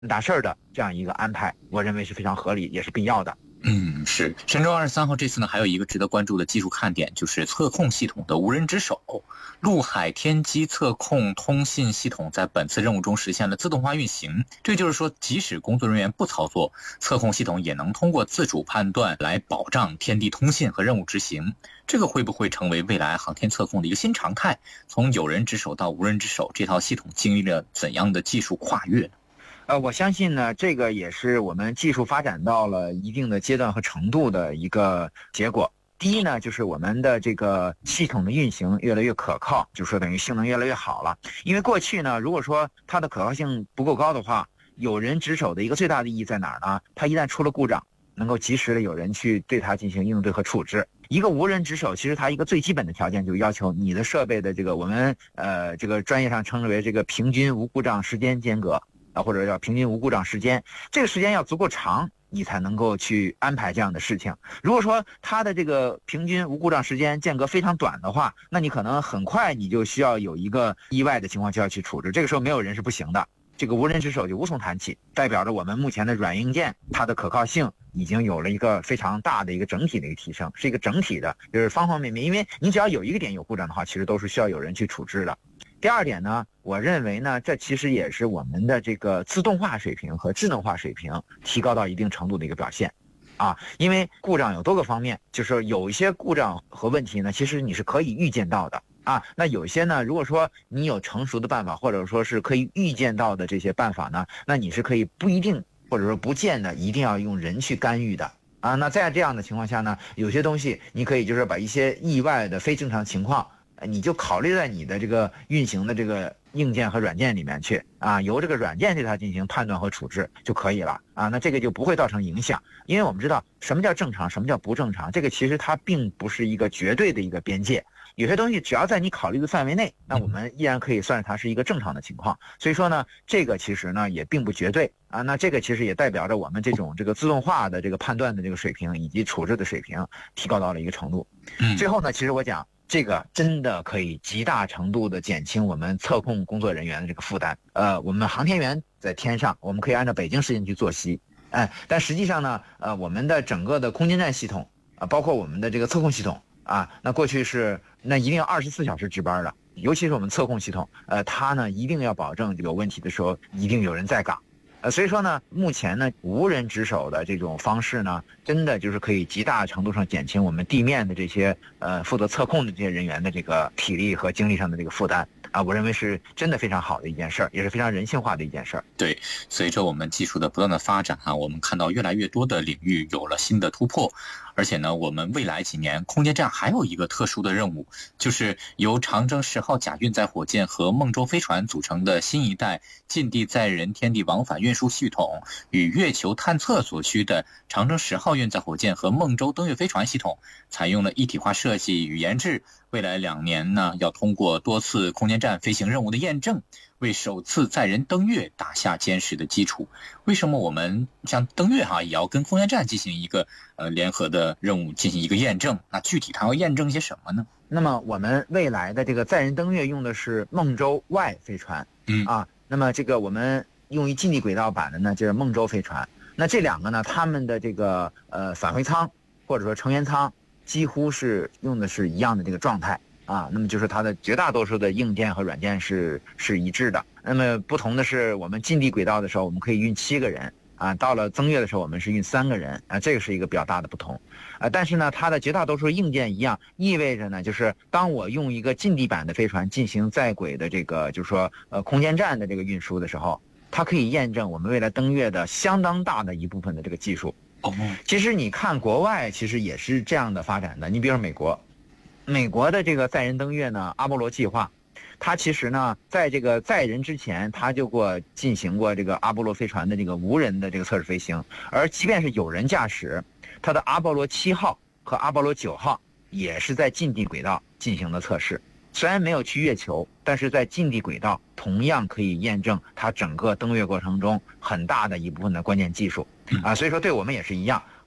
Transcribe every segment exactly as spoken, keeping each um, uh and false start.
大事儿的这样一个安排，我认为是非常合理，也是必要的。 嗯，是。神舟二十三号这次呢，还有一个值得关注的技术看点，就是测控系统的无人值守。陆海天基测控通信系统在本次任务中实现了自动化运行，这就是说，即使工作人员不操作，测控系统也能通过自主判断来保障天地通信和任务执行。这个会不会成为未来航天测控的一个新常态？从有人值守到无人值守，这套系统经历了怎样的技术跨越呢？ 呃，我相信呢，这个也是我们技术发展到了一定的阶段和程度的一个结果。第一呢，就是我们的这个系统的运行越来越可靠，就是说等于性能越来越好了。因为过去呢，如果说它的可靠性不够高的话，有人值守的一个最大的意义在哪儿呢？它一旦出了故障，能够及时的有人去对它进行应对和处置。一个无人值守，其实它一个最基本的条件就要求你的设备的这个我们呃这个专业上称之为这个平均无故障时间间隔。啊，或者叫平均无故障时间，这个时间要足够长，你才能够去安排这样的事情。如果说它的这个平均无故障时间间隔非常短的话，那你可能很快你就需要有一个意外的情况就要去处置，这个时候没有人是不行的，这个无人值守就无从谈起，代表着我们目前的软硬件它的可靠性已经有了一个非常大的一个整体的一个提升，是一个整体的，就是方方面面，因为你只要有一个点有故障的话，其实都是需要有人去处置的。第二点呢，我认为呢，这其实也是我们的这个自动化水平和智能化水平提高到一定程度的一个表现啊。因为故障有多个方面，就是有一些故障和问题呢，其实你是可以预见到的啊。那有些呢，如果说你有成熟的办法，或者说是可以预见到的这些办法呢，那你是可以不一定或者说不见得一定要用人去干预的啊。那在这样的情况下呢，有些东西你可以就是把一些意外的非正常情况，你就考虑在你的这个运行的这个硬件和软件里面去啊，由这个软件对它进行判断和处置就可以了啊。那这个就不会造成影响，因为我们知道什么叫正常，什么叫不正常，这个其实它并不是一个绝对的一个边界。有些东西只要在你考虑的范围内，那我们依然可以算它是一个正常的情况。所以说呢，这个其实呢也并不绝对啊。那这个其实也代表着我们这种这个自动化的这个判断的这个水平以及处置的水平提高到了一个程度。最后呢，其实我讲。这个真的可以极大程度的减轻我们测控工作人员的这个负担。呃，我们航天员在天上，我们可以按照北京时间去作息，哎，但实际上呢，呃，我们的整个的空间站系统啊、呃，包括我们的这个测控系统啊，那过去是那一定要二十四小时值班的，尤其是我们测控系统，呃，它呢一定要保证有问题的时候一定有人在岗。呃，所以说呢，目前呢，无人值守的这种方式呢，真的就是可以极大程度上减轻我们地面的这些呃负责测控的这些人员的这个体力和精力上的这个负担啊，我认为是真的非常好的一件事儿，也是非常人性化的一件事儿。 对，随着我们技术的不断的发展啊，我们看到越来越多的领域有了新的突破。而且呢，我们未来几年空间站还有一个特殊的任务，就是由长征十号甲运载火箭和梦舟飞船组成的新一代近地载人天地往返运输系统，与月球探测所需的长征十号运载火箭和梦舟登月飞船系统采用了一体化设计与研制。未来两年呢，要通过多次空间站飞行任务的验证，为首次载人登月打下坚实的基础。为什么我们像登月哈、啊、也要跟空间站进行一个呃联合的任务进行一个验证？那具体它要验证些什么呢？ 那么我们未来的这个载人登月用的是梦舟 Y 飞船，嗯啊，那么这个我们用于近地轨道版的呢就是梦舟飞船。那这两个呢，他们的这个呃返回舱或者说成员舱几乎是用的是一样的这个状态啊，那么就是它的绝大多数的硬件和软件是是一致的。那么不同的是，我们近地轨道的时候我们可以运七个人啊，到了增月的时候我们是运三个人啊，这个是一个比较大的不同啊。但是呢，它的绝大多数硬件一样，意味着呢，就是当我用一个近地版的飞船进行在轨的这个就是说呃空间站的这个运输的时候，它可以验证我们未来登月的相当大的一部分的这个技术。其实你看国外其实也是这样的发展的，你比如说美国，美国的这个载人登月呢，阿波罗计划，它其实呢在这个载人之前，它就过进行过这个阿波罗飞船的这个无人的这个测试飞行，而即便是有人驾驶，它的阿波罗七号和阿波罗九号也是在近地轨道进行的测试。虽然没有去月球，但是在近地轨道同样可以验证它整个登月过程中很大的一部分的关键技术啊，所以说对我们也是一样。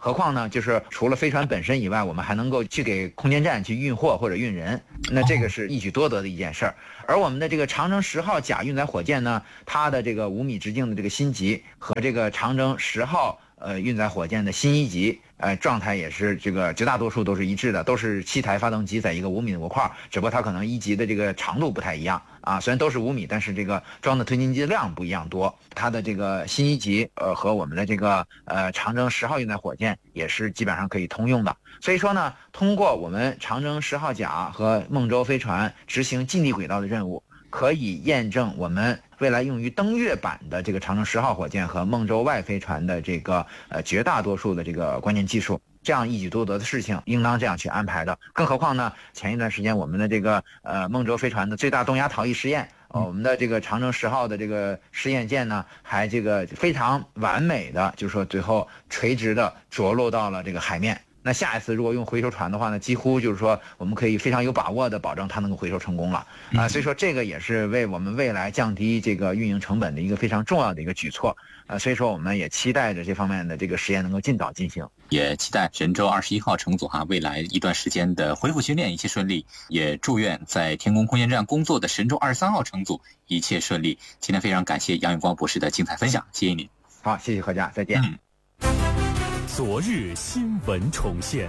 何况呢，就是除了飞船本身以外，我们还能够去给空间站去运货或者运人，那这个是一举多得的一件事儿。而我们的这个长征十号甲运载火箭呢，它的这个五米直径的这个新级和这个长征十号呃运载火箭的新一级，呃状态也是这个绝大多数都是一致的，都是七台发动机在一个五米的模块，只不过它可能一级的这个长度不太一样啊，虽然都是五米，但是这个装的推进剂量不一样多。它的这个新一级呃和我们的这个呃长征十号运载火箭也是基本上可以通用的。所以说呢，通过我们长征十号甲和孟舟飞船执行近地轨道的任务，可以验证我们未来用于登月版的这个长征十号火箭和孟舟外飞船的这个呃绝大多数的这个关键技术。这样一举多得的事情应当这样去安排的。更何况呢，前一段时间我们的这个呃孟舟飞船的最大动压逃逸实验，呃、我们的这个长征十号的这个试验舰呢，还这个非常完美的，就是说最后垂直的着陆到了这个海面。那下一次如果用回收船的话呢，几乎就是说我们可以非常有把握的保证它能够回收成功了啊、呃，所以说这个也是为我们未来降低这个运营成本的一个非常重要的一个举措啊、呃，所以说我们也期待着这方面的这个实验能够尽早进行， 也期待神舟二十一号乘组哈未来一段时间的恢复训练一切顺利，也祝愿在天宫空间站工作的神舟二十三号乘组一切顺利。今天非常感谢杨永光博士的精彩分享，谢谢您。 好，谢谢何家，再见。嗯， 昨日新闻重现，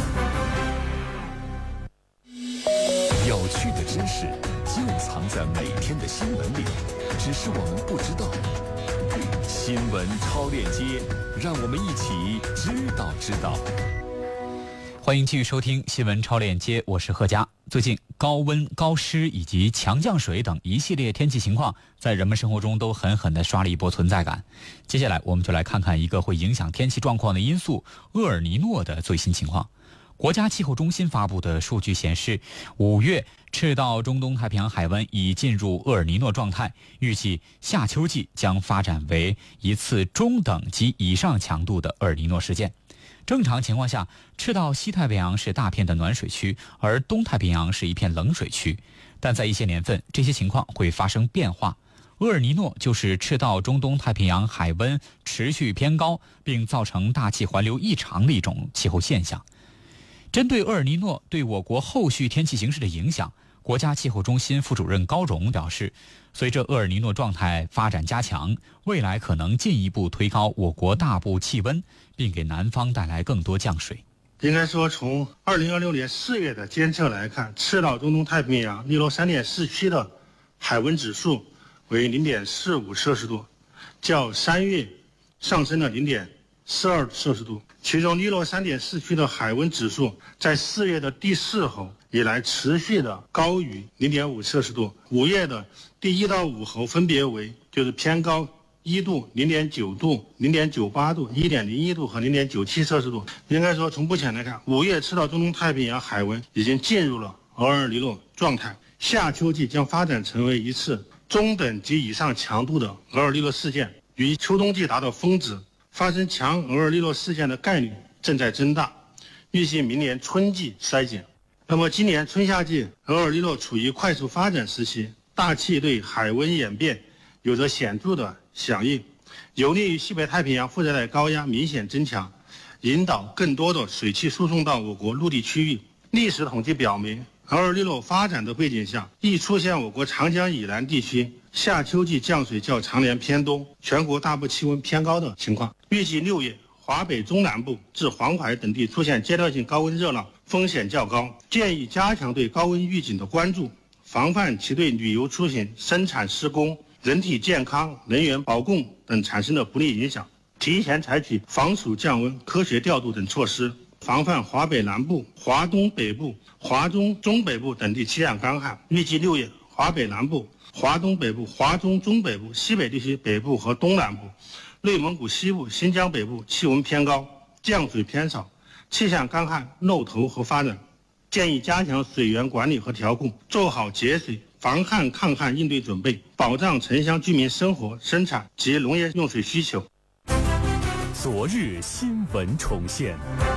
有趣的知识就藏在每天的新闻里，只是我们不知道。新闻超链接，让我们一起知道知道。 欢迎继续收听新闻超链接，我是贺佳。最近高温、高湿以及强降水等一系列天气情况在人们生活中都狠狠地刷了一波存在感。接下来我们就来看看一个会影响天气状况的因素——厄尔尼诺的最新情况。国家气候中心发布的数据显示，五月赤道中东太平洋海湾已进入厄尔尼诺状态，预计夏秋季将发展为一次中等及以上强度的厄尔尼诺事件。正常情况下，赤道西太平洋是大片的暖水区，而东太平洋是一片冷水区。但在一些年份，这些情况会发生变化。厄尔尼诺就是赤道中东太平洋海温持续偏高，并造成大气环流异常的一种气候现象。针对厄尔尼诺对我国后续天气形势的影响，国家气候中心副主任高荣表示，随着厄尔尼诺状态发展加强，未来可能进一步推高我国大部气温，并给南方带来更多降水。 应该说，从二零二六年四月的监测来看，赤道中东太平洋利罗三点四区的海温指数为零点四五摄氏度，较三月上升了零点四二摄氏度。其中，利罗三点四区的海温指数在四月的第四候以来持续的高于零点五摄氏度，五月的第一到五候分别为就是偏高一度、零点九度、零点九八度、一点零一度和零点九七摄氏度。应该说，从目前来看，五月赤道中东太平洋海温已经进入了厄尔尼诺状态，夏秋季将发展成为一次中等及以上强度的厄尔尼诺事件，于秋冬季达到峰值。发生强厄尔尼诺事件的概率正在增大，预计明年春季衰减。那么今年春夏季厄尔尼诺处于快速发展时期，大气对海温演变有着显著的响应，有利于西北太平洋副热带高压明显增强，引导更多的水汽输送到我国陆地区域。历史统计表明，厄尔尼诺发展的背景下，易出现我国长江以南地区夏秋季降水较常年偏多，全国大部气温偏高的情况。预计六月，华北中南部至黄海等地出现阶段性高温热浪，风险较高，建议加强对高温预警的关注，防范其对旅游出行、生产施工、人体健康、能源保供等产生的不利影响，提前采取防暑降温、科学调度等措施，防范华北南部、华东北部、华中中北部等地气象干旱。预计六月，华北南部、华东北部、华中中北部、西北地区北部和东南部、内蒙古西部、新疆北部气温偏高，降水偏少，气象干旱露头和发展。建议加强水源管理和调控，做好节水、防旱抗旱应对准备，保障城乡居民生活、生产及农业用水需求。 昨日新闻重现，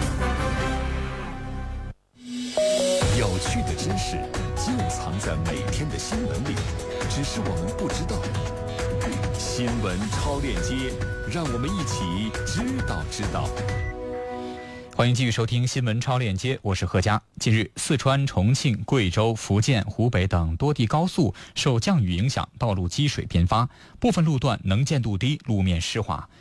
有趣的知识就藏在每天的新闻里，只是我们不知道。新闻超链接，让我们一起知道知道。 欢迎继续收听新闻超链接，我是贺佳。近日，四川、重庆、贵州、福建、湖北等多地高速受降雨影响，道路积水频发，部分路段能见度低，路面湿滑。